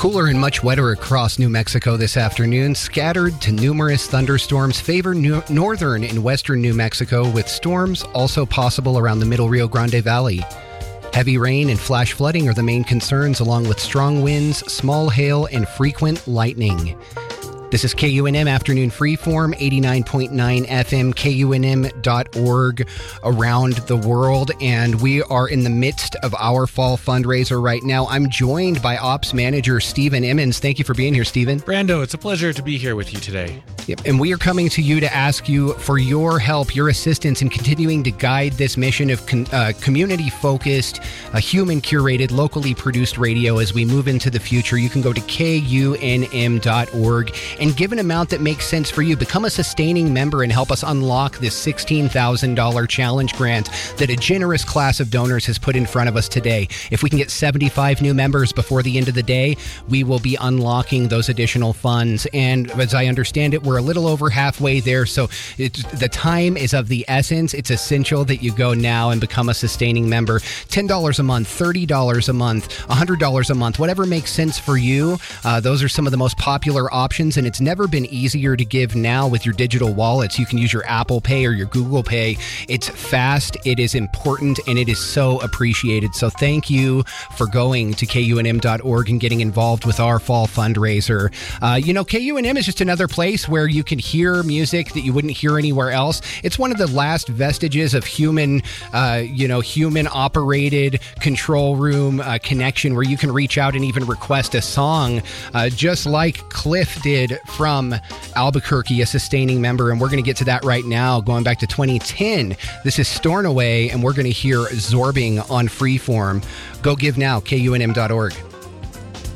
Cooler and much wetter across New Mexico this afternoon. Scattered to numerous thunderstorms favor northern and western New Mexico, with storms also possible around the middle Rio Grande Valley. Heavy rain and flash flooding are the main concerns, along with strong winds, small hail, and frequent lightning. This is KUNM Afternoon Freeform, 89.9 FM, KUNM.org around the world. And we are in the midst of our fall fundraiser right now. I'm joined by Ops Manager Stephen Emmons. Thank you for being here, Stephen. Brando, it's a pleasure to be here with you today. Yep. And we are coming to you to ask you for your help, your assistance in continuing to guide this mission of community-focused, human-curated, locally produced radio as we move into the future. You can go to KUNM.org and give an amount that makes sense for you. Become a sustaining member and help us unlock this $16,000 challenge grant that a generous class of donors has put in front of us today. If we can get 75 new members before the end of the day, we will be unlocking those additional funds. And as I understand it, we're a little over halfway there, so the time is of the essence. It's essential that you go now and become a sustaining member. $10 a month, $30 a month, $100 a month, whatever makes sense for you. Those are some of the most popular options, and it's never been easier to give now with your digital wallets. You can use your Apple Pay or your Google Pay. It's fast, it is important, and it is so appreciated. So thank you for going to KUNM.org and getting involved with our fall fundraiser. KUNM is just another place where you can hear music that you wouldn't hear anywhere else. It's one of the last vestiges of human-operated control room connection, where you can reach out and even request a song, just like Cliff did from Albuquerque, a sustaining member. And we're going to get to that right now, going back to 2010. This is Stornoway, and we're going to hear Zorbing on Freeform. Go give now, KUNM.org.